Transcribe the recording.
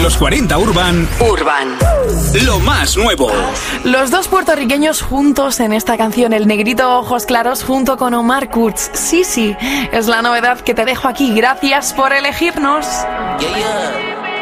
Los 40 Urban. Lo más nuevo. Los dos puertorriqueños juntos en esta canción, el negrito ojos claros junto con Omar Kurz. Sí, es la novedad que te dejo aquí. Gracias por elegirnos. Yeah.